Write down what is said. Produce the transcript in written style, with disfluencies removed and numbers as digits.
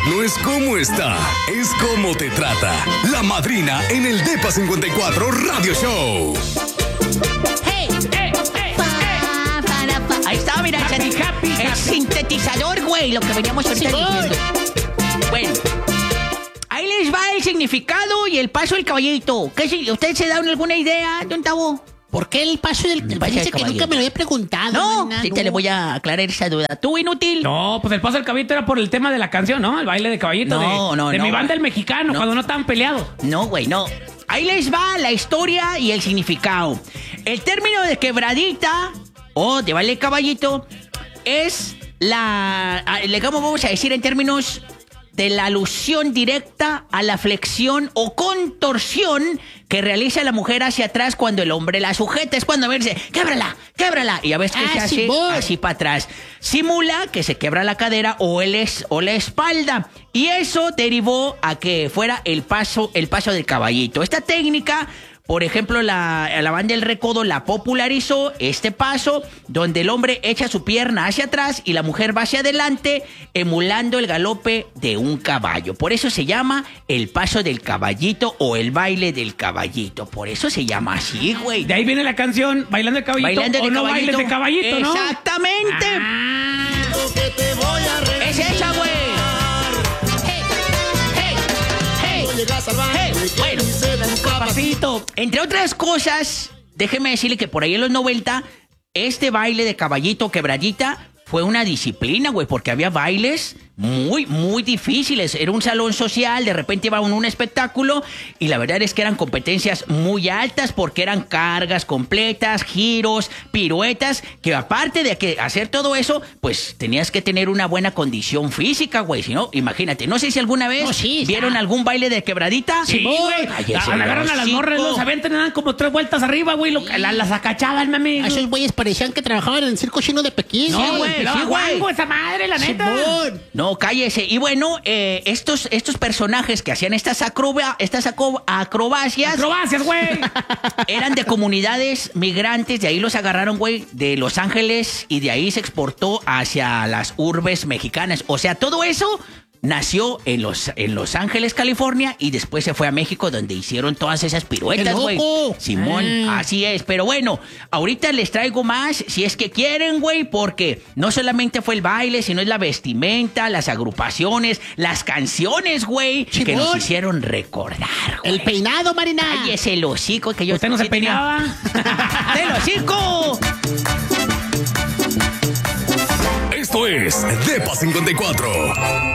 no es cómo está, es cómo te trata. La madrina en el Depa 54 Radio Show. ¡Hey! Ahí está, mira, el sintetizador, güey, lo que veníamos ahorita diciendo. Bueno, ahí les va el significado y el paso del caballito. ¿Ustedes se dan alguna idea, don Tavo? ¿Por qué el paso del caballito? Dice que nunca me lo había preguntado. No, nena, sí no. te le voy a aclarar esa duda. ¿Tú, inútil? No, pues el paso del caballito era por el tema de la canción, ¿no? El baile de caballito de mi banda El Mexicano, cuando no estaban peleados. No, güey, no. Ahí les va la historia y el significado. El término de quebradita o de baile de caballito es vamos a decir en términos de la alusión directa a la flexión o contorsión que realiza la mujer hacia atrás cuando el hombre la sujeta. Es cuando verse, québrala, y a veces que se hace así para atrás. Simula que se quebra la cadera o la espalda. Y eso derivó a que fuera el paso del caballito. Esta técnica, por ejemplo, la banda El Recodo la popularizó, este paso, donde el hombre echa su pierna hacia atrás y la mujer va hacia adelante, emulando el galope de un caballo. Por eso se llama el paso del caballito o el baile del caballito. Por eso se llama así, güey. De ahí viene la canción Bailando de Caballito o No Bailes de Caballito, ¿no? Exactamente. Es esa, güey. Bueno, papacito, entre otras cosas, déjeme decirle que por ahí en los 90, este baile de caballito quebradita fue una disciplina, güey, porque había bailes muy, muy difíciles. Era un salón social, de repente iba a un espectáculo y la verdad es que eran competencias muy altas porque eran cargas completas, giros, piruetas, que aparte de que hacer todo eso, pues tenías que tener una buena condición física, güey. Si no, imagínate, no sé si alguna vez vieron algún baile de quebradita. Sí, güey. Agarran a las morras, los aventan, dan como 3 vueltas arriba, güey, las acachaban, mami. Esos güeyes parecían que trabajaban en el circo chino de Pekín. No, güey, esa madre, la neta. No, cállese. Y bueno, estos personajes que hacían estas acrobacias. Acrobacias, güey. Eran de comunidades migrantes, de ahí los agarraron, güey, de Los Ángeles, y de ahí se exportó hacia las urbes mexicanas. O sea, todo eso nació en Los Ángeles, California, y después se fue a México, donde hicieron todas esas piruetas, güey. Simón, así es. Pero bueno, ahorita les traigo más, si es que quieren, güey, porque no solamente fue el baile, sino es la vestimenta, las agrupaciones, las canciones, güey, que nos hicieron recordar, güey. El peinado, Marina. Ay, ese el hocico que yo... ¿Usted no se peinaba? ¡El hocico! Esto es Depa 54.